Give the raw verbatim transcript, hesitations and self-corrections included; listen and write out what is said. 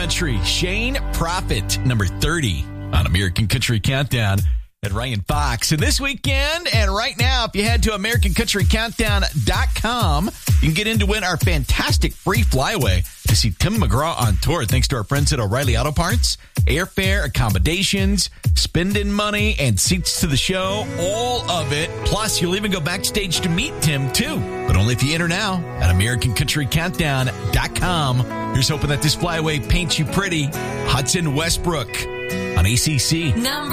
Country. Shane Prophet, number thirty on American Country Countdown at Ryan Fox. And this weekend and right now, if you head to American Country Countdown dot com, you can get in to win our fantastic free flyaway to see Tim McGraw on tour. Thanks to our friends at O'Reilly Auto Parts. Airfare, accommodations, spending money, and seats to the show. All of it. Plus, you'll even go backstage to meet Tim, too. But only if you enter now at American Country Countdown dot com. Here's hoping that this flyaway paints you pretty. Hudson Westbrook on A C C. Number